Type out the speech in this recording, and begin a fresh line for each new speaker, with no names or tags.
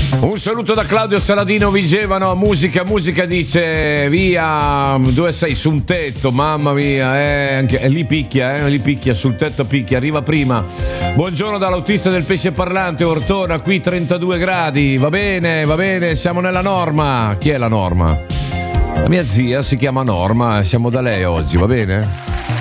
Un saluto da Claudio Saladino Vigevano. Musica dice via. Dove sei? Su un tetto, mamma mia, anche lì picchia, sul tetto picchia, arriva prima. Buongiorno dall'autista del pesce parlante Ortona, qui 32 gradi. Va bene, siamo nella norma. Chi è la norma? La mia zia si chiama Norma, siamo da lei oggi, va bene?